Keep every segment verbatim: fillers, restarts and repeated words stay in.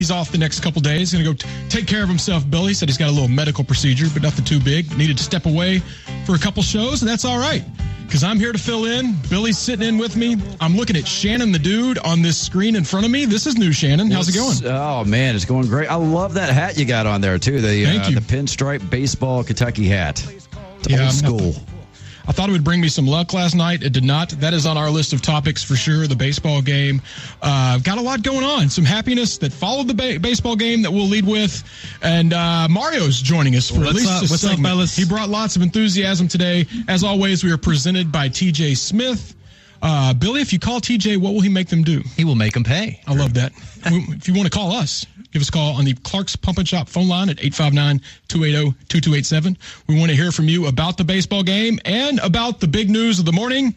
He's off the next couple days. Going to go t- take care of himself, Billy. Said he's got a little medical procedure, but nothing too big. Needed to step away for a couple shows, and that's all right, because I'm here to fill in. Billy's sitting in with me. I'm looking at Shannon the Dude on this screen in front of me. This is new, Shannon. How's it going? Oh, man, it's going great. I love that hat you got on there, too. The, Thank uh, you. the pinstripe baseball Kentucky hat. It's Yeah, old school. I thought it would bring me some luck last night. It did not. That is on our list of topics for sure, the baseball game. Uh, got a lot going on. Some happiness that followed the ba- baseball game that we'll lead with. And uh, Mario's joining us for What's at least up? a What's up, segment. fellas? He brought lots of enthusiasm today. As always, we are presented by T J Smith. Uh, Billy, if you call T J, what will he make them do? He will make them pay. I love that. If you want to call us, give us a call on the Clark's Pump and Shop phone line at eight five nine, two eight zero, two two eight seven. We want to hear from you about the baseball game and about the big news of the morning.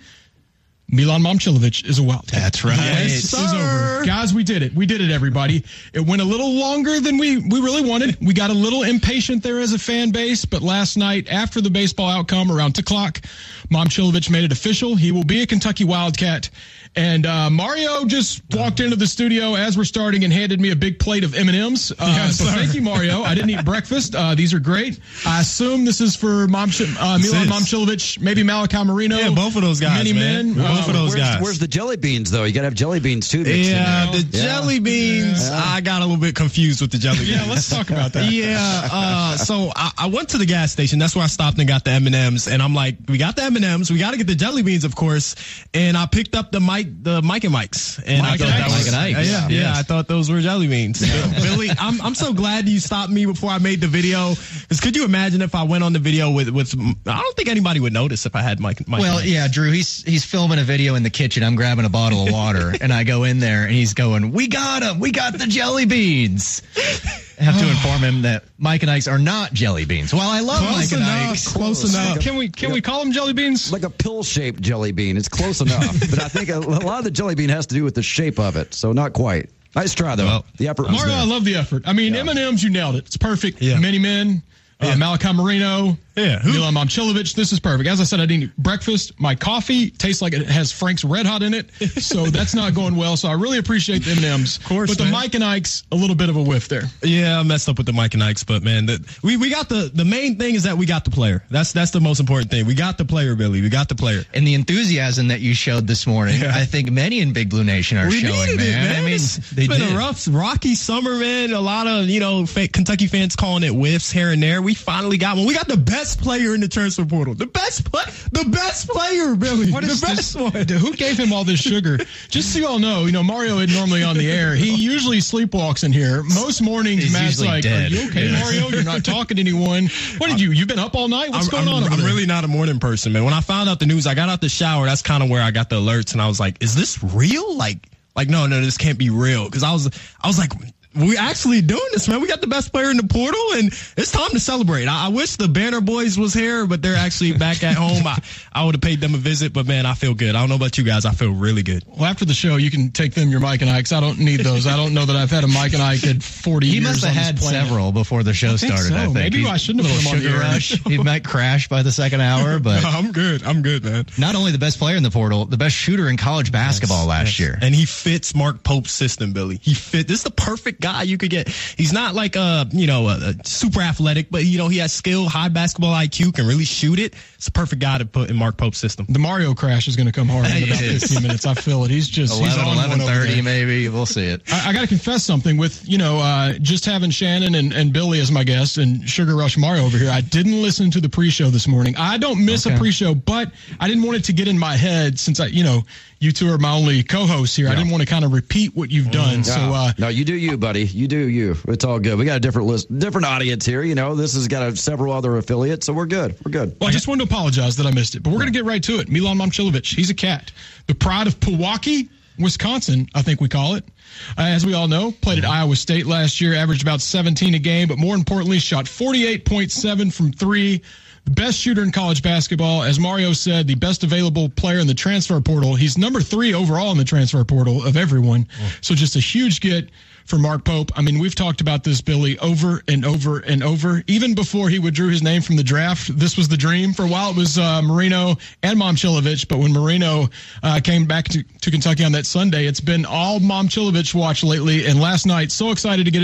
Milan Momcilovic is a Wildcat. That's right. Yes, is over. Guys, we did it. We did it, everybody. It went a little longer than we, we really wanted. We got a little impatient there as a fan base, but last night, after the baseball outcome around two o'clock, Momcilovic made it official. He will be a Kentucky Wildcat. And uh, Mario just walked into the studio as we're starting and handed me a big plate of M and M's. Uh, Yes, so sir. thank you, Mario. I didn't eat breakfast. Uh, these are great. I assume this is for Mom, uh, Milan is. Momcilovic, maybe Malachi Marino. Yeah, both of those guys, Many man. men. Both Uh, of those Where's, guys. where's the jelly beans, though? You got to have jelly beans, too. mixed in Yeah, there. the Yeah. jelly beans. Yeah. I got a little bit confused with the jelly beans. Yeah, let's talk about that. Yeah, uh, so I, I went to the gas station. That's where I stopped and got the M and M's. And I'm like, we got the M and M's. We got to get the jelly beans, of course. And I picked up the Mike, the Mike and Mike's. And Mike I thought and that Ike's. was, Mike and Ike's. Yeah, yeah, Yes. I thought those were jelly beans. Billy, I'm I'm so glad you stopped me before I made the video. Because could you imagine if I went on the video with with? I don't think anybody would notice if I had Mike. Mike Well, and Ike's. yeah, Drew, he's he's filming a video in the kitchen. I'm grabbing a bottle of water, and I go in there, and he's going, "We got him! We got the jelly beans!" I have to inform him that Mike and Ike's are not jelly beans. Well, I love Close Mike and enough. Ike's. Close enough. Can we can we call them jelly beans? Like a pill-shaped jelly bean. It's close enough. But I think a, a lot of the jelly bean has to do with the shape of it, so not quite. Nice try, though. Well, the effort was Mario, there. I love the effort. I mean, M and M's, you nailed it. It's perfect. Yeah. Many men, uh, Yeah. Malachi Marino, Yeah, who- Milan Momcilovic. This is perfect. As I said, I didn't eat breakfast. My coffee tastes like it has Frank's Red Hot in it, so that's not going well. So I really appreciate the M and M's. Of course, but the man. Mike and Ike's, a little bit of a whiff there. Yeah, I messed up with the Mike and Ike's, but man, the, we we got the the main thing is that we got the player. That's that's the most important thing. We got the player, Billy. We got the player. And the enthusiasm that you showed this morning, Yeah. I think many in Big Blue Nation are We showing, needed man. it, man. I mean, it's they been did. a rough, rocky summer, man. A lot of you know fa- Kentucky fans calling it whiffs here and there. We finally got one. We got the best player in the transfer portal. The best play, the best player, Billy. What the is best this? one. Who gave him all this sugar? Just so you all know, you know, Mario isn't normally on the air. He usually sleepwalks in here. Most mornings, He's Matt's usually like, dead. "Are you okay, Yeah. Mario? You're not talking to anyone. What did you? You've been up all night? What's I'm, going I'm, on over I'm there?" really not a morning person, man. When I found out the news, I got out the shower. That's kind of where I got the alerts, and I was like, "Is this real? Like, like no, no, this can't be real." Because I was, I was like, "We're actually doing this, man. We got the best player in the portal, and it's time to celebrate." I, I wish the Banner Boys was here, but they're actually back at home. I, I would have paid them a visit, but man, I feel good. I don't know about you guys. I feel really good. Well, after the show, you can take them your Mike and Ike's. I don't need those. I don't know that I've had a Mike and Ike in forty He years. must have on this had planet. several before the show think started. so. I think Maybe He- I shouldn't have little put him on sugar the air. rush. He might crash by the second hour, but I'm good. I'm good, man. not only the best player in the portal, the best shooter in college basketball last year. And he fits Mark Pope's system, Billy. He fit. This is the perfect guy you could get. He's not like a, you know, a, a super athletic, but, you know, he has skill, high basketball I Q, can really shoot it. It's the perfect guy to put in Mark Pope's system. The Mario crash is going to come hard in about It is. fifteen minutes. I feel it. He's just he's eleven, on one eleven over thirty, there. maybe. We'll see it. I, I got to confess something with, you know, uh, just having Shannon and, and Billy as my guests and Sugar Rush Mario over here. I didn't listen to the pre-show this morning. I don't miss Okay. a pre-show, but I didn't want it to get in my head since I, you know, you two are my only co-hosts here. I didn't want to kind of repeat what you've done. So, uh, no, you do you, buddy. You do you. It's all good. We got a different list, different audience here. You know, this has got a, several other affiliates, so we're good. We're good. well, I just wanted to apologize that I missed it, but we're going to get right to it. Milan Momcilovic, he's a cat. The pride of Pewaukee, Wisconsin, I think we call it. Uh, as we all know, played at Iowa State last year, averaged about seventeen a game, but more importantly, shot forty-eight point seven from three. the best shooter in college basketball. As Mario said, the best available player in the transfer portal. He's number three overall in the transfer portal of everyone. Oh. So just a huge get for Mark Pope. I mean, we've talked about this, Billy, over and over and over. Even before he withdrew his name from the draft, this was the dream. For a while, it was uh, Marino and Momcilovic, but when Marino uh, came back to, to Kentucky on that Sunday, it's been all Momcilovic watch lately, and last night, so excited to get